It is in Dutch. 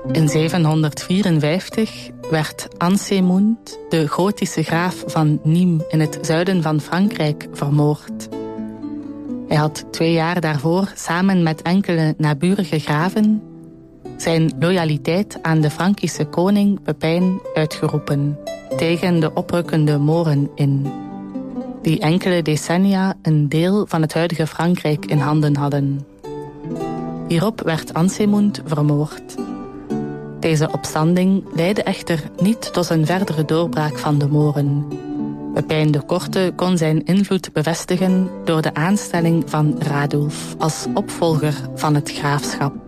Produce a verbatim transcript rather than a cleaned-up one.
In zevenhonderdvierenvijftig werd Ansemund, de Gotische graaf van Nîmes in het zuiden van Frankrijk, vermoord. Hij had twee jaar daarvoor samen met enkele naburige graven zijn loyaliteit aan de Frankische koning Pepijn uitgeroepen tegen de oprukkende Moren in, die enkele decennia een deel van het huidige Frankrijk in handen hadden. Hierop werd Ansemund vermoord. Deze opstanding leidde echter niet tot een verdere doorbraak van de Moren. Pepijn de Korte kon zijn invloed bevestigen door de aanstelling van Radulf als opvolger van het graafschap.